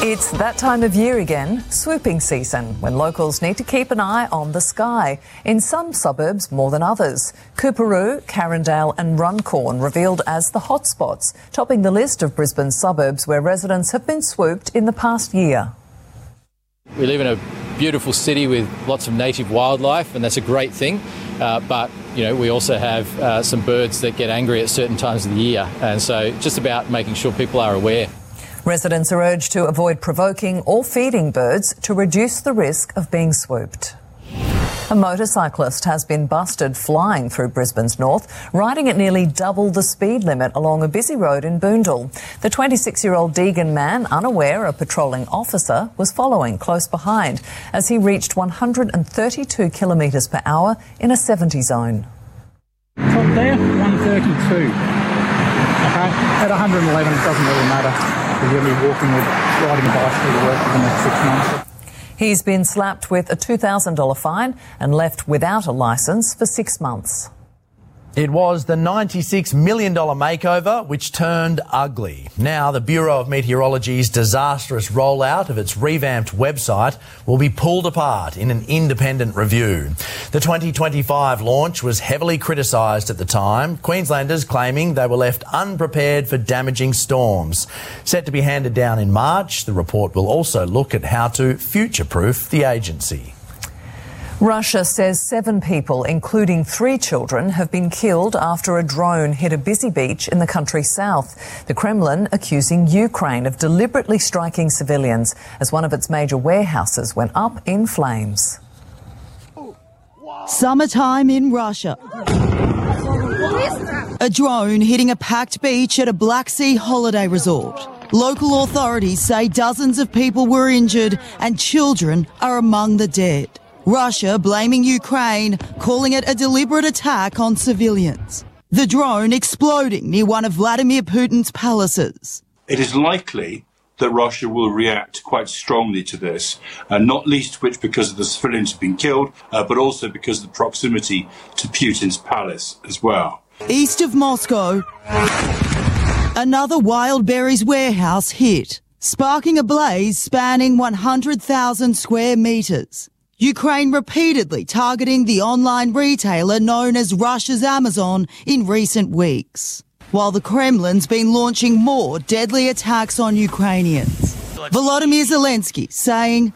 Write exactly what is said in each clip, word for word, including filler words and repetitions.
It's that time of year again, swooping season, when locals need to keep an eye on the sky. In some suburbs more than others. Coorparoo, Carindale and Runcorn revealed as the hotspots, topping the list of Brisbane's suburbs where residents have been swooped in the past year. We live in a beautiful city with lots of native wildlife, and that's a great thing. Uh, but, you know, we also have uh, some birds that get angry at certain times of the year. And so just about making sure people are aware. Residents are urged to avoid provoking or feeding birds to reduce the risk of being swooped. A motorcyclist has been busted flying through Brisbane's north, riding at nearly double the speed limit along a busy road in Boondall. The twenty-six-year-old Deagon man, unaware a patrolling officer was following close behind as he reached one hundred thirty-two kilometres per hour in a seventy zone. Top there, one thirty-two. Okay, at one hundred eleven, it doesn't really matter. You'll be walking or riding a bicycle to work for the next six months. He's been slapped with a two thousand dollars fine and left without a licence for six months. It was the ninety-six million dollars makeover which turned ugly. Now the Bureau of Meteorology's disastrous rollout of its revamped website will be pulled apart in an independent review. The twenty twenty-five launch was heavily criticised at the time, Queenslanders claiming they were left unprepared for damaging storms. Set to be handed down in March, the report will also look at how to future-proof the agency. Russia says seven people, including three children, have been killed after a drone hit a busy beach in the country's south. The Kremlin accusing Ukraine of deliberately striking civilians as one of its major warehouses went up in flames. Summertime in Russia. A drone hitting a packed beach at a Black Sea holiday resort. Local authorities say dozens of people were injured and children are among the dead. Russia blaming Ukraine, calling it a deliberate attack on civilians. The drone exploding near one of Vladimir Putin's palaces. It is likely that Russia will react quite strongly to this, uh, not least which because of the civilians who have been killed, uh, but also because of the proximity to Putin's palace as well. East of Moscow, another wild berries warehouse hit, sparking a blaze spanning one hundred thousand square metres. Ukraine repeatedly targeting the online retailer known as Russia's Amazon in recent weeks, while the Kremlin's been launching more deadly attacks on Ukrainians. Volodymyr Zelensky saying,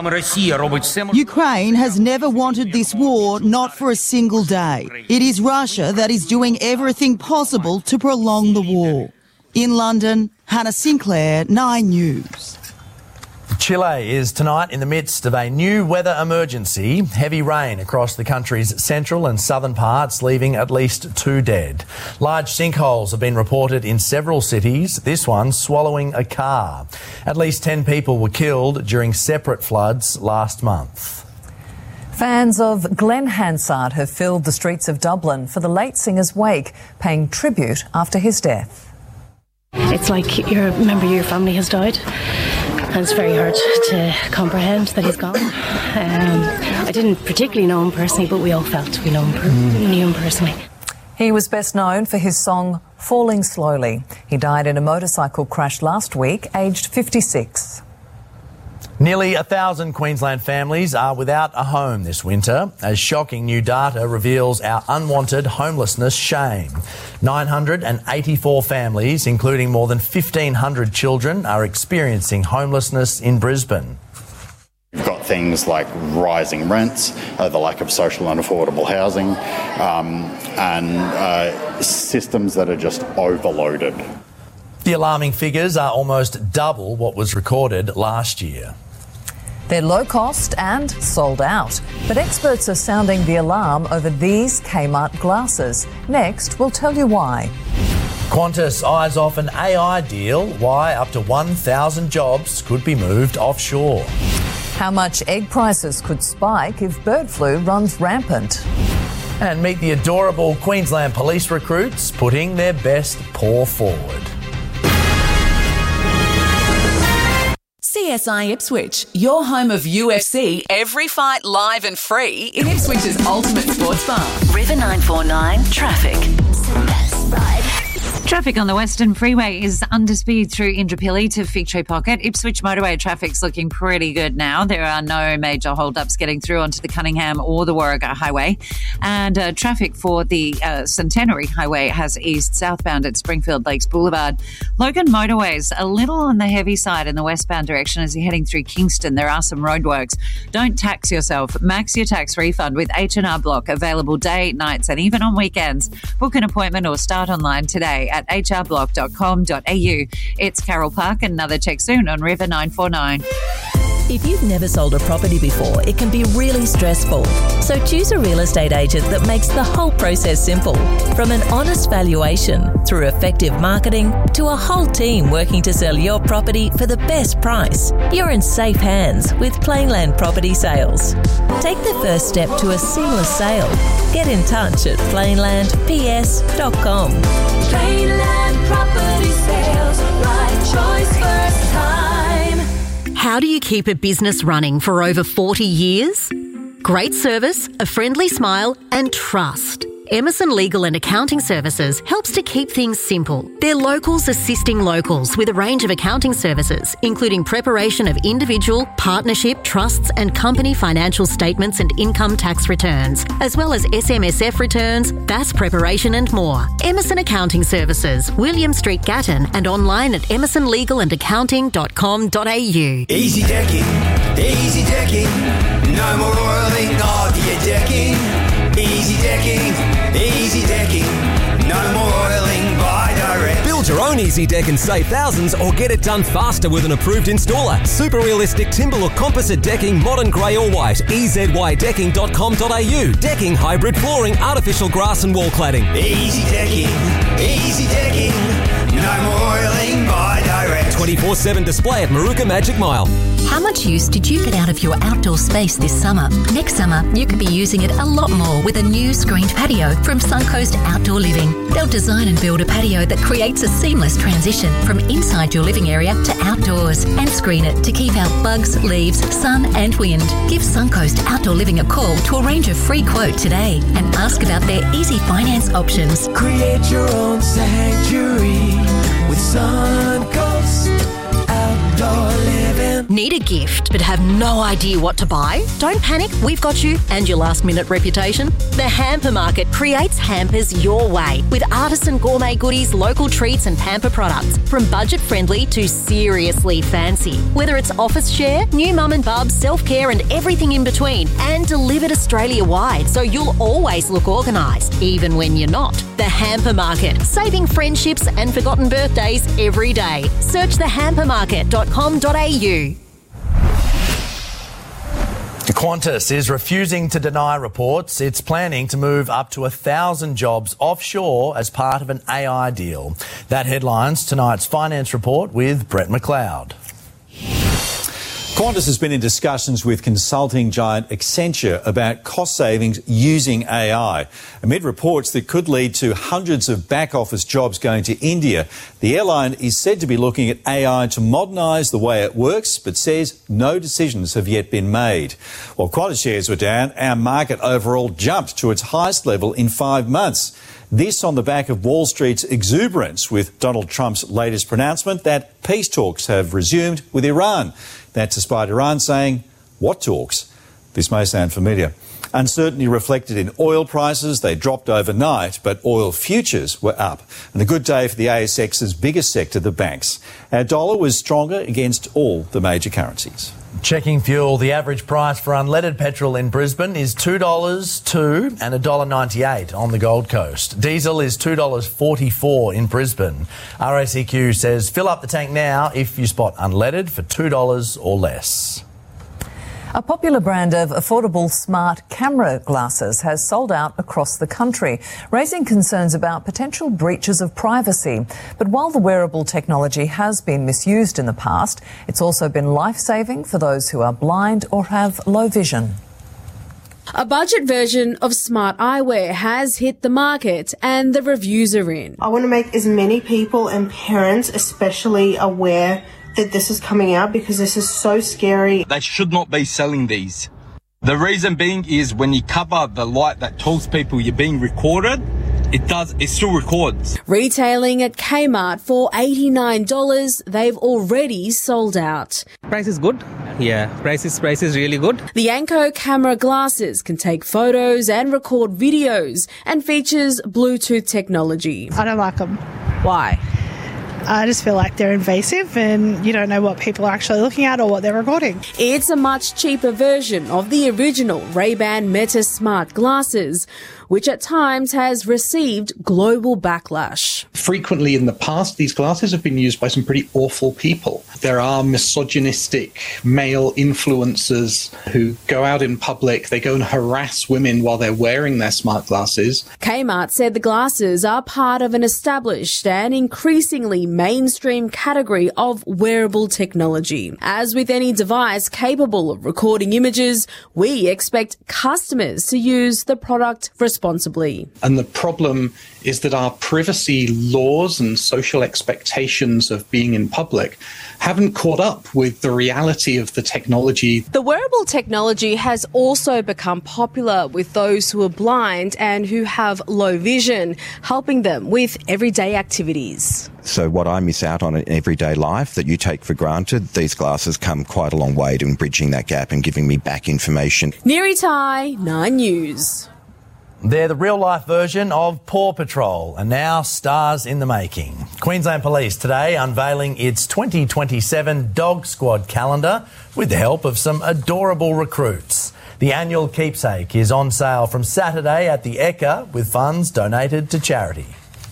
Ukraine has never wanted this war, not for a single day. It is Russia that is doing everything possible to prolong the war. In London, Hannah Sinclair, Nine News. Chile is tonight in the midst of a new weather emergency. Heavy rain across the country's central and southern parts, leaving at least two dead. Large sinkholes have been reported in several cities, this one swallowing a car. At least ten people were killed during separate floods last month. Fans of Glenn Hansard have filled the streets of Dublin for the late singer's wake, paying tribute after his death. It's like you're a member of your family has died. And it's very hard to comprehend that he's gone. Um, I didn't particularly know him personally, but we all felt we know him, per- knew him personally. He was best known for his song Falling Slowly. He died in a motorcycle crash last week, aged fifty-six. Nearly a thousand Queensland families are without a home this winter, as shocking new data reveals our unwanted homelessness shame. nine hundred eighty-four families, including more than fifteen hundred children, are experiencing homelessness in Brisbane. We've got things like rising rents, uh, the lack of social and affordable housing, um, and uh, systems that are just overloaded. The alarming figures are almost double what was recorded last year. They're low cost and sold out. But experts are sounding the alarm over these Kmart glasses. Next, we'll tell you why. Qantas eyes off an A I deal, why up to one thousand jobs could be moved offshore. How much egg prices could spike if bird flu runs rampant. And meet the adorable Queensland police recruits putting their best paw forward. C S I Ipswich, your home of U F C, every fight live and free in Ipswich's ultimate sports bar. River nine four nine traffic. Traffic on the Western Freeway is under speed through Indooroopilly to Fig Tree Pocket. Ipswich motorway traffic's looking pretty good now. There are no major hold-ups getting through onto the Cunningham or the Warragah Highway. And uh, traffic for the uh, Centenary Highway has eased southbound at Springfield Lakes Boulevard. Logan motorways a little on the heavy side in the westbound direction as you're heading through Kingston. There are some roadworks. Don't tax yourself. Max your tax refund with H and R Block, available day, nights and even on weekends. Book an appointment or start online today at h r block dot com dot a u. It's Carol Park. Another check soon on River nine four nine. If you've never sold a property before, it can be really stressful. So choose a real estate agent that makes the whole process simple. From an honest valuation, through effective marketing, to a whole team working to sell your property for the best price. You're in safe hands with Plainland Property Sales. Take the first step to a seamless sale. Get in touch at plainland p s dot com. Plainland Property Sales, right choice first time. How do you keep a business running for over forty years? Great service, a friendly smile, and trust. Emerson Legal and Accounting Services helps to keep things simple. They're locals assisting locals with a range of accounting services, including preparation of individual, partnership, trusts and company financial statements and income tax returns, as well as S M S F returns, B A S preparation and more. Emerson Accounting Services, William Street, Gatton, and online at emerson legal and accounting dot com dot a u. Easy decking, easy decking, no more oiling of your decking. Easy decking, easy decking, no more oiling by direct. Build your own Easy Deck and save thousands, or get it done faster with an approved installer. Super realistic timber or composite decking, modern grey or white. e z y decking dot com dot a u. Decking, hybrid flooring, artificial grass and wall cladding. Easy decking, easy decking, no more oiling by direct. twenty-four seven display at Maruka Magic Mile. How much use did you get out of your outdoor space this summer? Next summer, you could be using it a lot more with a new screened patio from Suncoast Outdoor Living. They'll design and build a patio that creates a seamless transition from inside your living area to outdoors and screen it to keep out bugs, leaves, sun and wind. Give Suncoast Outdoor Living a call to arrange a free quote today and ask about their easy finance options. Create your own sanctuary with Suncoast Outdoor Living. Need a gift but have no idea what to buy? Don't panic, we've got you and your last minute reputation. The Hamper Market creates hampers your way with artisan gourmet goodies, local treats and pamper products from budget friendly to seriously fancy. Whether it's office share, new mum and bub, self-care and everything in between, and delivered Australia wide so you'll always look organised even when you're not. The Hamper Market, saving friendships and forgotten birthdays every day. Search the hamper market dot com dot a u. Qantas is refusing to deny reports it's planning to move up to a thousand jobs offshore as part of an A I deal. That headlines tonight's finance report with Brett McLeod. Qantas has been in discussions with consulting giant Accenture about cost savings using A I. Amid reports that could lead to hundreds of back-office jobs going to India, the airline is said to be looking at A I to modernise the way it works, but says no decisions have yet been made. While Qantas shares were down, our market overall jumped to its highest level in five months. This on the back of Wall Street's exuberance with Donald Trump's latest pronouncement that peace talks have resumed with Iran. That's despite Iran saying, what talks? This may sound familiar. Uncertainty reflected in oil prices. They dropped overnight, but oil futures were up. And a good day for the A S X's biggest sector, the banks. Our dollar was stronger against all the major currencies. Checking fuel, the average price for unleaded petrol in Brisbane is two dollars two and one dollar ninety-eight on the Gold Coast. Diesel is two dollars forty-four in Brisbane. R A C Q says fill up the tank now if you spot unleaded for two dollars or less. A popular brand of affordable smart camera glasses has sold out across the country, raising concerns about potential breaches of privacy. But while the wearable technology has been misused in the past, it's also been life-saving for those who are blind or have low vision. A budget version of smart eyewear has hit the market and the reviews are in. I want to make as many people and parents especially aware that this is coming out because this is so scary. They should not be selling these. The reason being is when you cover the light that tells people you're being recorded, it does, it still records. Retailing at Kmart for eighty-nine dollars, they've already sold out. Price is good. Yeah, price is, price is really good. The Anko camera glasses can take photos and record videos and features Bluetooth technology. I don't like them. Why? I just feel like they're invasive and you don't know what people are actually looking at or what they're recording. It's a much cheaper version of the original Ray-Ban Meta Smart glasses, which at times has received global backlash. Frequently in the past, these glasses have been used by some pretty awful people. There are misogynistic male influencers who go out in public, they go and harass women while they're wearing their smart glasses. Kmart said the glasses are part of an established and increasingly mainstream category of wearable technology. As with any device capable of recording images, we expect customers to use the product responsibly. And the problem is that our privacy laws and social expectations of being in public haven't caught up with the reality of the technology. The wearable technology has also become popular with those who are blind and who have low vision, helping them with everyday activities. So what I miss out on in everyday life that you take for granted, these glasses come quite a long way to bridging that gap and giving me back information. Neri Tai, Nine News. They're the real-life version of Paw Patrol and now stars in the making. Queensland Police today unveiling its twenty twenty-seven Dog Squad calendar with the help of some adorable recruits. The annual keepsake is on sale from Saturday at the Ekka with funds donated to charity.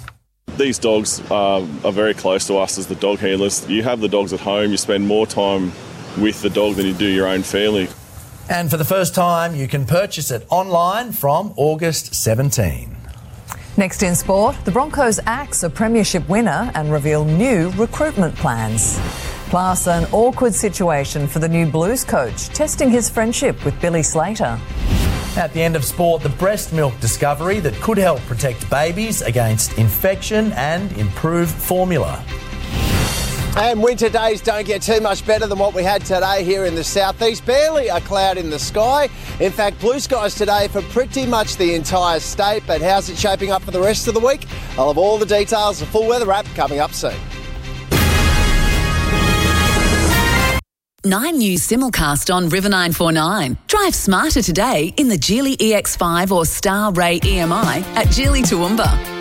These dogs are, are very close to us as the dog handlers. You have the dogs at home, you spend more time with the dog than you do your own family. And for the first time, you can purchase it online from August seventeenth. Next in sport, the Broncos axe a premiership winner and reveal new recruitment plans. Plus, an awkward situation for the new Blues coach, testing his friendship with Billy Slater. At the end of sport, the breast milk discovery that could help protect babies against infection and improve formula. And winter days don't get too much better than what we had today here in the southeast. Barely a cloud in the sky. In fact, blue skies today for pretty much the entire state. But how's it shaping up for the rest of the week? I'll have all the details, the full weather app coming up soon. Nine News simulcast on River nine four nine. Drive smarter today in the Geely E X five or Star Ray E M I at Geely Toowoomba.